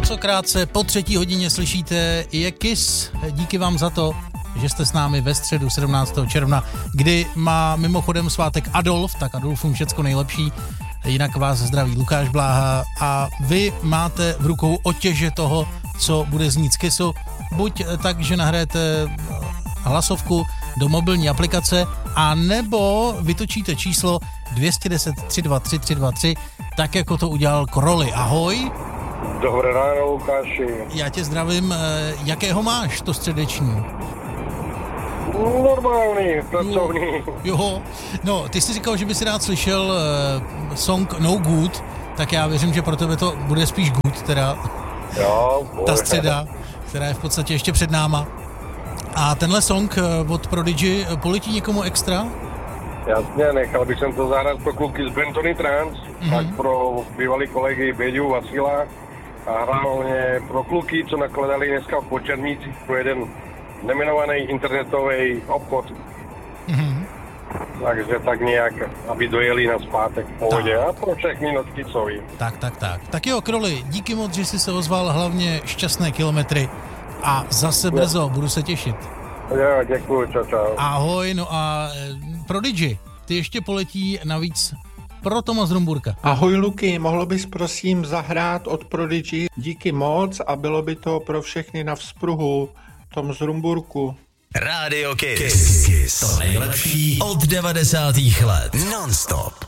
co krátce po 3. hodině slyšíte, je Kiss. Díky vám za to, že jste s námi ve středu 17. června, kdy má mimochodem svátek Adolf, tak Adolfům všecko nejlepší. Jinak vás zdraví Lukáš Bláha a vy máte v rukou otěže toho, co bude znít z Kissu. Buď tak, že nahrajete hlasovku do mobilní aplikace, a nebo vytočíte číslo 210 323 323, tak jako to udělal Crowley. Ahoj. Dobré ráno, Lukáši. Já tě zdravím. Jakého máš to středeční? Normální, pracovní. Jo, no, ty jsi říkal, že by si rád slyšel song No Good, tak já věřím, že pro tebe to bude spíš good, teda Jo, ta středa, která je v podstatě ještě před náma. A tenhle song od Prodigy poletí někomu extra? Jasně, nechal bych jsem to zahrát pro kluky z Bentony Trans, tak pro bývalý kolegy Běďu, Vacila a hlavně pro kluky, co nakladali dneska v Počernících pro jeden nemenovaný internetový obchod. Takže tak nějak, aby dojeli na zpátek v pohodě a pro všechny nocticovi. Tak jo, Crowley, díky moc, že jsi se ozval, hlavně šťastné kilometry a zase brzo, budu se těšit. Jo, děkuji, čau. Ahoj, no a Prodigy, ty ještě poletí navíc pro Toma z Rumburka. Ahoj Luky, mohl bys prosím zahrát od Prodigy? Díky moc a bylo by to pro všechny na vzpruhu. Tom z Rumburku. Radio Kiss. To nejlepší od 90. let. Non-stop.